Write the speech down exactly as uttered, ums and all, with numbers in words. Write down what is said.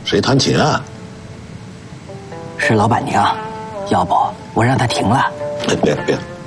谁弹琴啊？ 是老板娘，要不我让她停了。 哎，别别。